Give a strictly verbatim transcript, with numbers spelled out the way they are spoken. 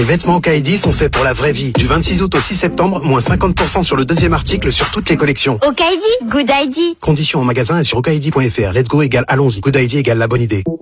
Les vêtements Okaidi sont faits pour la vraie vie. Du vingt-six août au six septembre, moins cinquante pour cent sur le deuxième article sur toutes les collections. Okaidi, good idea. Conditions en magasin et sur okaidi point f r. Let's go égale allons-y. Good idea égale la bonne idée.